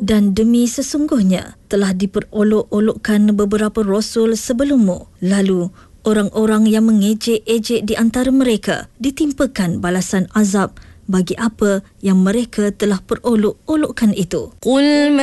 Dan demi sesungguhnya telah diperolok-olokkan beberapa rasul sebelummu. Lalu orang-orang yang mengejek-ejek di antara mereka ditimpakan balasan azab bagi apa yang mereka telah perolok-olokkan itu.